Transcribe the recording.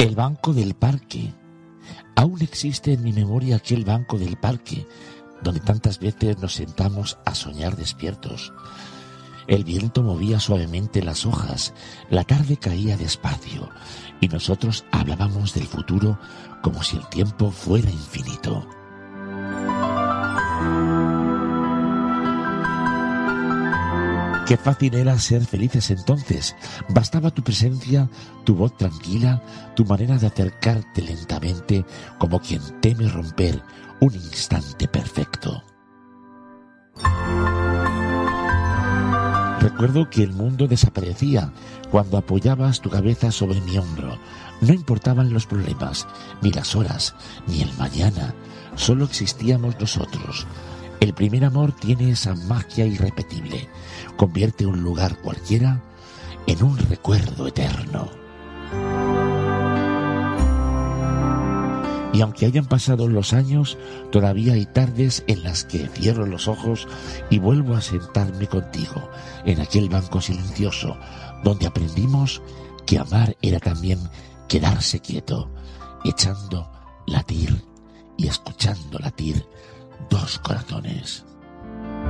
El banco del parque. Aún existe en mi memoria aquel banco del parque donde tantas veces nos sentamos a soñar despiertos. El viento movía suavemente las hojas, la tarde caía despacio y nosotros hablábamos del futuro como si el tiempo fuera infinito. Qué fácil era ser felices entonces. Bastaba tu presencia, tu voz tranquila, tu manera de acercarte lentamente como quien teme romper un instante perfecto. Recuerdo que el mundo desaparecía cuando apoyabas tu cabeza sobre mi hombro. No importaban los problemas, ni las horas, ni el mañana. Solo existíamos nosotros. El primer amor tiene esa magia irrepetible. Convierte un lugar cualquiera en un recuerdo eterno. Y aunque hayan pasado los años, todavía hay tardes en las que cierro los ojos y vuelvo a sentarme contigo en aquel banco silencioso donde aprendimos que amar era también quedarse quieto, echando latir y escuchando latir dos corazones.